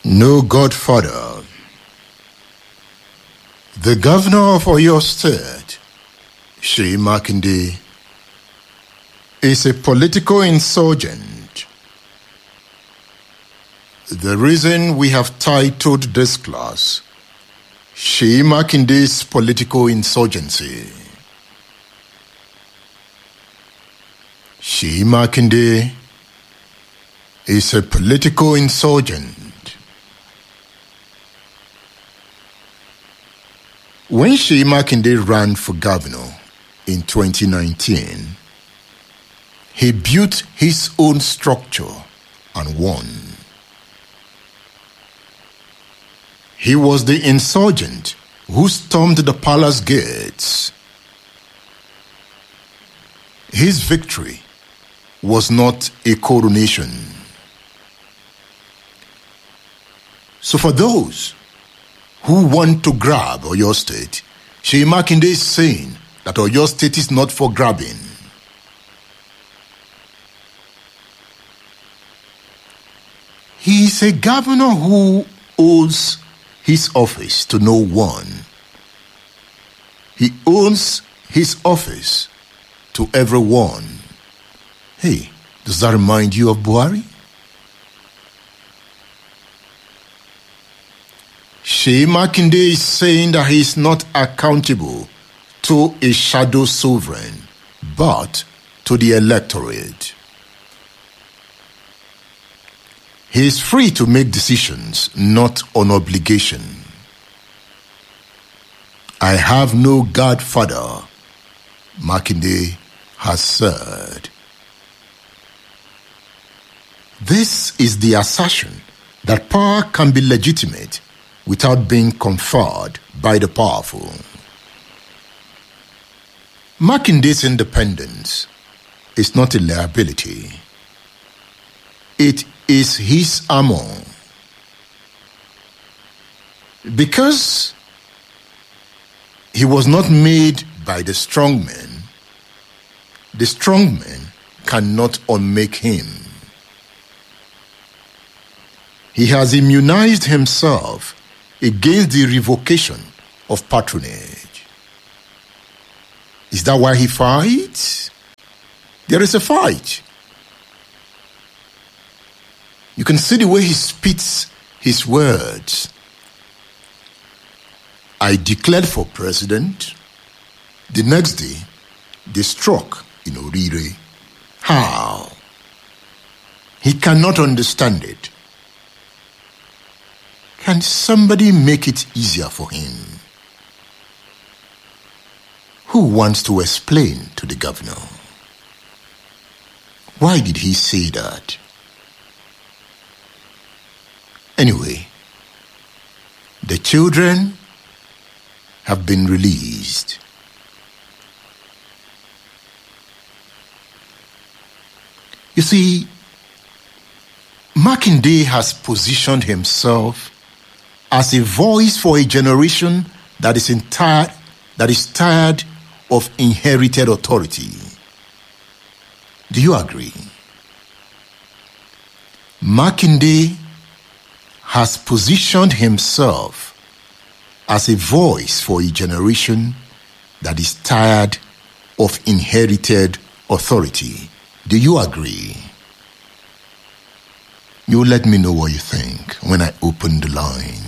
No godfather. The governor of Oyo State, Seyi Makinde, is a political insurgent. The reason we have titled this class, Seyi Makinde's Political Insurgency. Seyi Makinde is a political insurgent. When Seyi Makinde ran for governor in 2019, he built his own structure and won. He was the insurgent who stormed the palace gates. His victory was not a coronation. So for those who want to grab Oyo State, Seyi Makinde is saying that Oyo State is not for grabbing. He is a governor who owes his office to no one. He owns his office to everyone. Hey, does that remind you of Buhari? Seyi Makinde is saying that he is not accountable to a shadow sovereign, but to the electorate. He is free to make decisions, not on obligation. I have no godfather, Makinde has said. This is the assertion that power can be legitimate without being conferred by the powerful. Makinde's independence is not a liability. It is his armor. Because he was not made by the strong men cannot unmake him. He has immunized himself against the revocation of patronage. Is that why he fights? There is a fight. You can see the way he spits his words. I declared for president. The next day, they struck in Orire. How? He cannot understand it. Can somebody make it easier for him? Who wants to explain to the governor? Why did he say that? Anyway, the children have been released. You see, Makinde has positioned himself as a voice for a generation that is tired of inherited authority. Do you agree? Makinde has positioned himself as a voice for a generation that is tired of inherited authority. Do you agree? You let me know what you think when I open the line.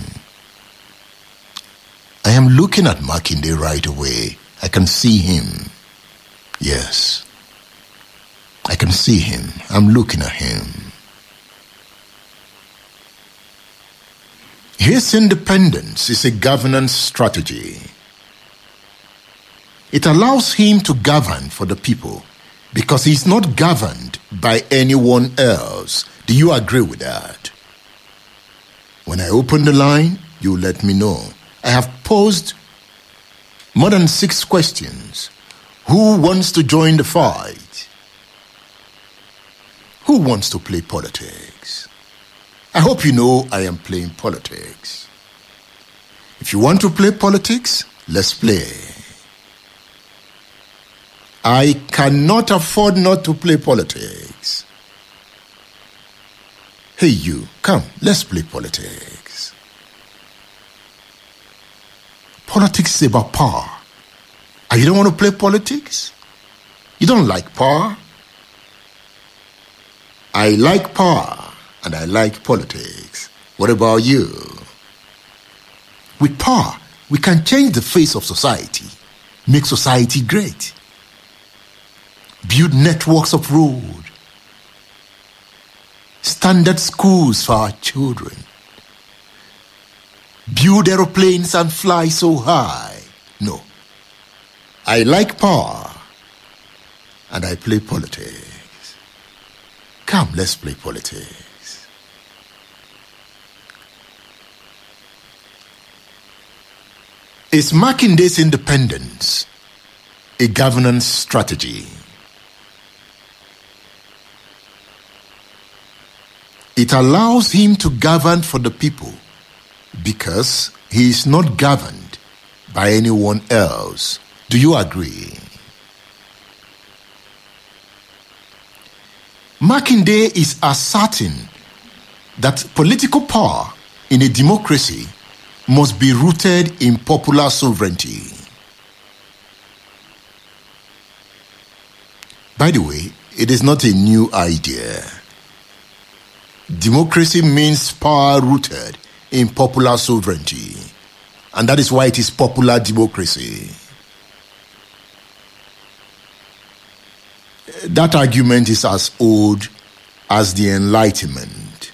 I am looking at Makinde right away. I can see him. Yes. I can see him. I'm looking at him. His independence is a governance strategy. It allows him to govern for the people because he's not governed by anyone else. Do you agree with that? When I open the line, you let me know. I have posed more than 6 questions. Who wants to join the fight? Who wants to play politics? I hope you know I am playing politics. If you want to play politics, let's play. I cannot afford not to play politics. Hey you, come, let's play politics. Politics is about power. And you don't want to play politics? You don't like power? I like power and I like politics. What about you? With power, we can change the face of society, make society great, build networks of road, standard schools for our children, build aeroplanes and fly so high. No, I like power and I play politics. Come, let's play politics. Is Makinde's independence a governance strategy? It allows him to govern for the people because he is not governed by anyone else. Do you agree? Makinde is asserting that political power in a democracy must be rooted in popular sovereignty. By the way, it is not a new idea. Democracy means power rooted in popular sovereignty, and that is why it is popular democracy. That argument is as old as the Enlightenment.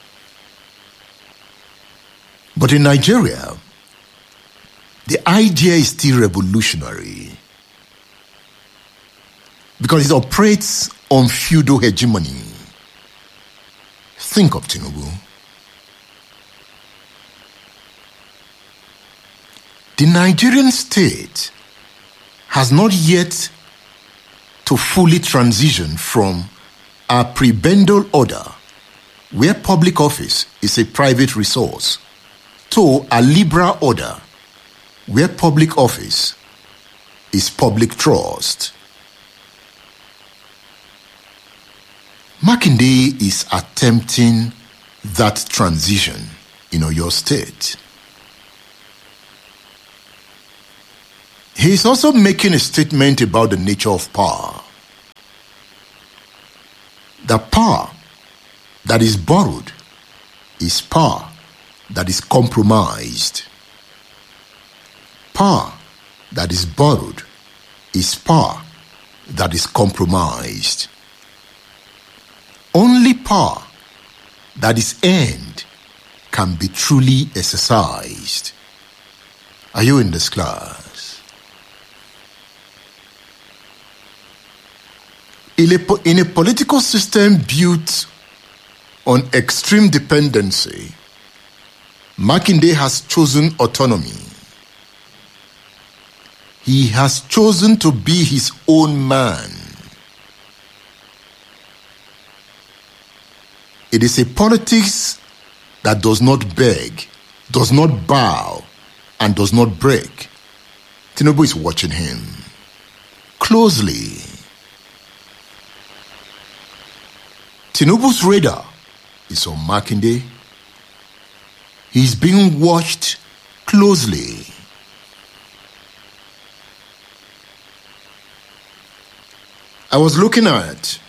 But in Nigeria, the idea is still revolutionary because it operates on feudal hegemony. Think of Tinubu. The Nigerian state has not yet to fully transition from a prebendal order where public office is a private resource to a liberal order where public office is public trust. Makinde is attempting that transition in Oyo State. He is also making a statement about the nature of power. The power that is borrowed is power that is compromised. Power that is borrowed is power that is compromised. Only power that is earned can be truly exercised. Are you in this class? In a political system built on extreme dependency, Makinde has chosen autonomy. He has chosen to be his own man. It is a politics that does not beg, does not bow, and does not break. Tinubu is watching him closely. Tinubu's radar is on Makinde. He's being watched closely. I was looking at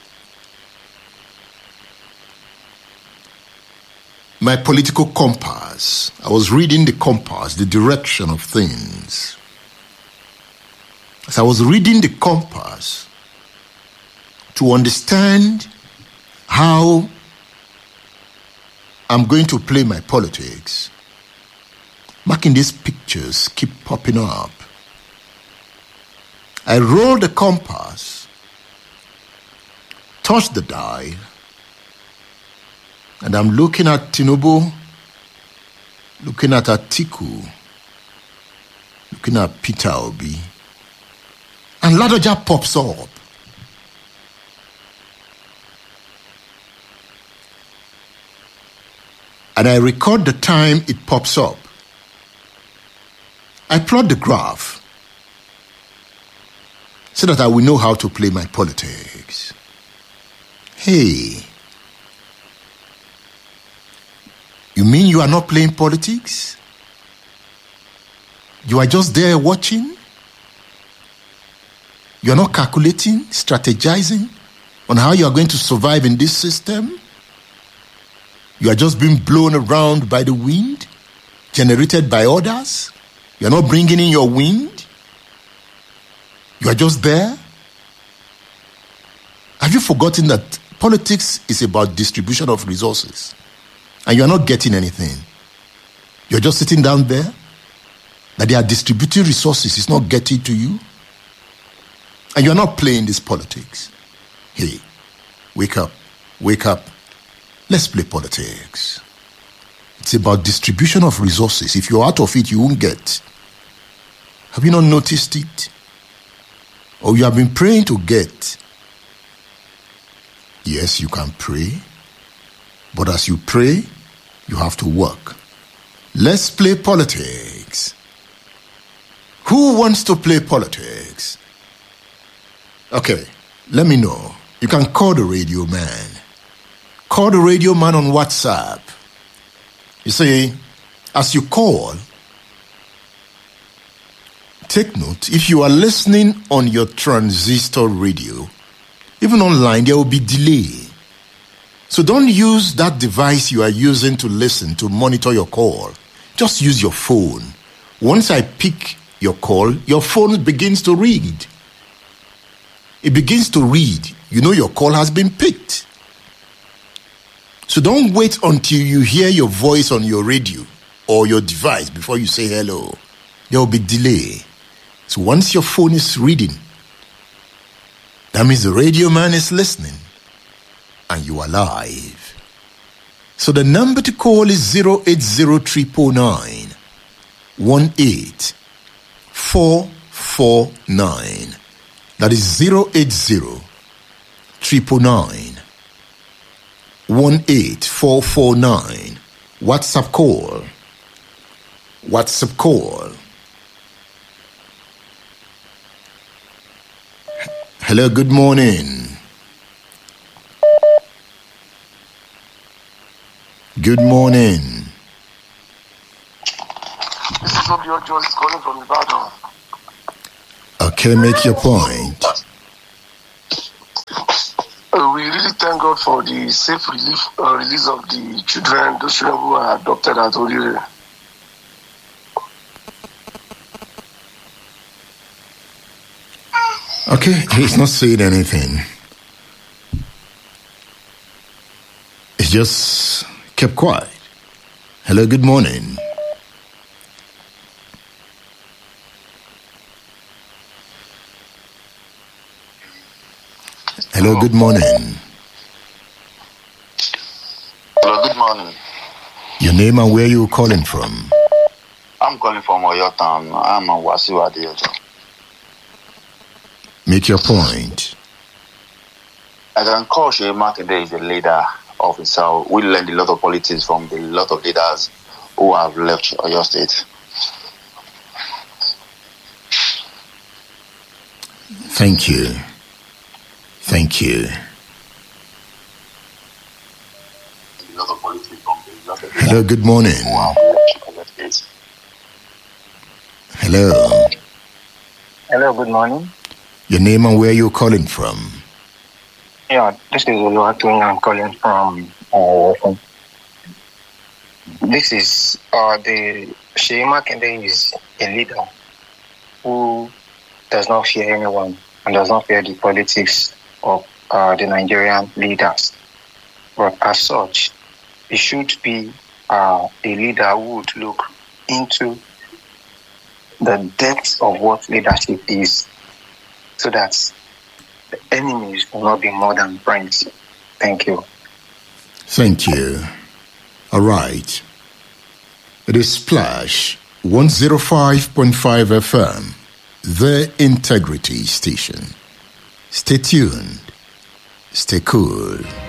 my political compass. I was reading the compass, the direction of things. As I was reading the compass to understand how I'm going to play my politics, Makinde's pictures keep popping up. I roll the compass, touch the dial, and I'm looking at Tinubu, looking at Atiku, looking at Peter Obi, and Ladoja pops up. And I record the time it pops up. I plot the graph so that I will know how to play my politics. Hey, You mean you are not playing politics? You are just there watching? You are not calculating, strategizing on how you are going to survive in this system? You are just being blown around by the wind, generated by others? You are not bringing in your wind? You are just there? Have you forgotten that politics is about distribution of resources and you are not getting anything? You are just sitting down there? That they are distributing resources is not getting to you? And you are not playing this politics? Hey, wake up, wake up. Let's play politics. It's about distribution of resources. If you're out of it, you won't get. Have you not noticed it? Or you have been praying to get? Yes, you can pray. But as you pray, you have to work. Let's play politics. Who wants to play politics? Okay, let me know. You can call the radio man. Call the radio man on WhatsApp. You see, as you call, take note, if you are listening on your transistor radio, even online, there will be delay. So don't use that device you are using to listen, to monitor your call. Just use your phone. Once I pick your call, your phone begins to read. It begins to read. You know your call has been picked. So don't wait until you hear your voice on your radio or your device before you say hello. There will be delay. So once your phone is reading, that means the radio man is listening and you are live. So the number to call is 080 449. That is 080 18449. WhatsApp call. WhatsApp call. Hello, good morning. Good morning. This is Obio Jones calling from Ibadan. Okay, make your point. We really thank God for the safe release of the children, those children who are adopted at Orire. Okay, he's not saying anything. He just kept quiet. Hello, good morning. Hello, good morning. Hello, good morning. Your name and where you calling from? I'm calling from Oyo Town. I'm a Wasiu Adeojo. Make your point. I can call Seyi Makinde is a leader of himself. We learned a lot of politics from a lot of leaders who have left Oyo State. Thank you. Thank you. Hello, good morning. Hello. Hello, good morning. Your name and where you calling from? Yeah, this is Oluwatoyin. I'm calling from. This is the Seyi Makinde is a leader who does not fear anyone and does not fear the politics of the Nigerian leaders. But as such, it should be a leader who would look into the depth of what leadership is, so that the enemies will not be more than friends. Thank you. Thank you. All right. It is Splash 105.5 FM, the Integrity Station. Stay tuned. Stay cool.